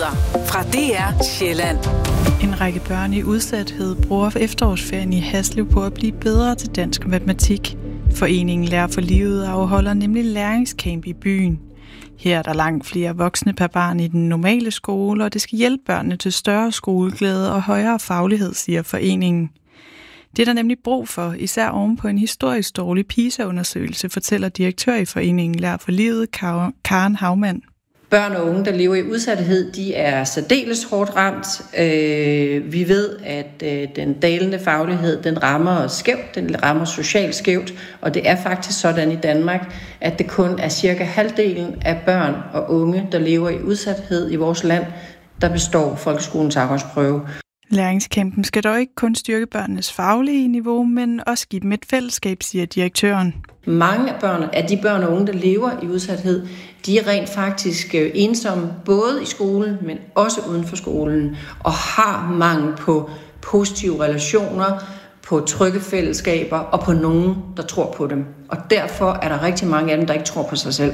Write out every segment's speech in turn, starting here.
Nyheder fra DR Sjælland. En række børn i udsathed bruger efterårsferien i Haslev på at blive bedre til dansk og matematik. Foreningen Lærer for Livet afholder nemlig læringscamp i byen. Her er der langt flere voksne per barn i den normale skole, og det skal hjælpe børnene til større skoleglæde og højere faglighed, siger foreningen. Det er der nemlig brug for, især oven på en historisk dårlig PISA-undersøgelse, fortæller direktør i foreningen Lærer for Livet, Karen Haumann. Børn og unge, der lever i udsathed, de er særdeles hårdt ramt. Vi ved, at den dalende faglighed, den rammer skævt, den rammer socialt skævt, og det er faktisk sådan i Danmark, at det kun er cirka halvdelen af børn og unge, der lever i udsathed i vores land, der består folkeskolens afgangsprøve. Læringscampen skal dog ikke kun styrke børnenes faglige niveau, men også give dem et fællesskab, siger direktøren. Mange af de børn og unge, der lever i udsathed, de er rent faktisk ensomme, både i skolen, men også uden for skolen, og har mangel på positive relationer, på trygge fællesskaber og på nogen, der tror på dem. Og derfor er der rigtig mange af dem, der ikke tror på sig selv.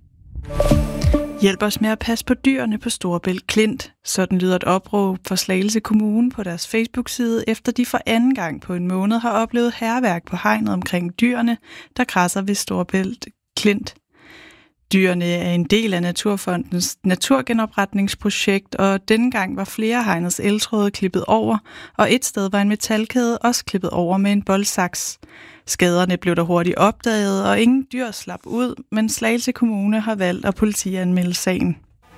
Hjælp os med at passe på dyrene på Storebælt Klint. Sådan lyder et opråb fra Slagelse Kommune på deres Facebook-side, efter de for anden gang på en måned har oplevet hærværk på hegnet omkring dyrene, der græsser ved Storebælt Klint. Dyrene er en del af Naturfondens naturgenopretningsprojekt, og denne gang var flere hegnets eltråde klippet over, og et sted var en metalkæde også klippet over med en boldsaks. Skaderne blev der hurtigt opdaget, og ingen dyr slap ud, men Slagelse Kommune har valgt at politianmelde sagen.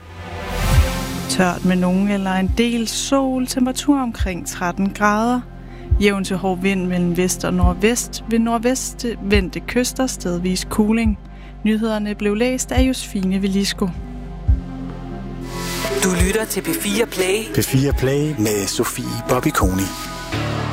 Tørt med nogen eller en del sol, temperatur omkring 13 grader. Jævn til hård vind mellem vest og nordvest, ved nordvestvendte kyster stedvis kuling. Nyhederne blev læst af Josefine Velisco. Du lytter til P4 Play. P4 Play med Sofie Bobby Koni.